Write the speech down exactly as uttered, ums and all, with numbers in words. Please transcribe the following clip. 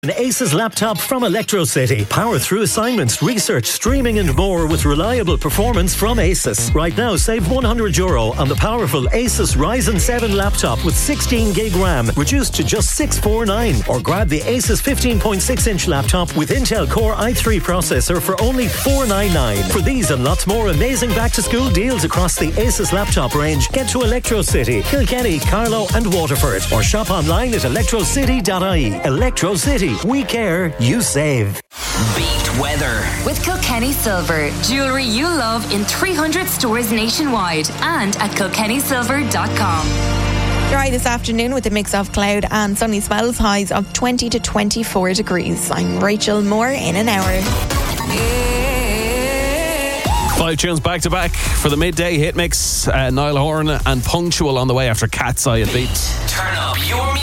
An Asus laptop from Electrocity. Power through assignments, research, streaming and more with reliable performance from Asus. Right now, save one hundred euro on the powerful Asus Ryzen seven laptop with sixteen gig RAM, reduced to just six forty-nine. Or grab the Asus fifteen point six inch laptop with Intel Core i three processor for only four ninety-nine. For these and lots more amazing back-to-school deals across the Asus laptop range, get to Electrocity, Kilkenny, Carlow and Waterford. Or shop online at electrocity dot I E. Electrocity. We care, you save. Beat weather with Kilkenny Silver. Jewellery you love in three hundred stores nationwide and at kilkenny silver dot com. Dry this afternoon with a mix of cloud and sunny spells, highs of twenty to twenty-four degrees. I'm Rachel Moore in an hour. Five tunes back to back for the midday hit mix. Uh, Niall Horan and Punctual on the way after Cat's Eye at Beat. Turn up your music.